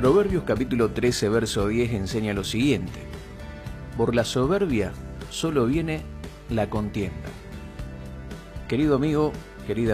Proverbios capítulo 13, verso 10 enseña lo siguiente: por la soberbia solo viene la contienda. Querido amigo, querida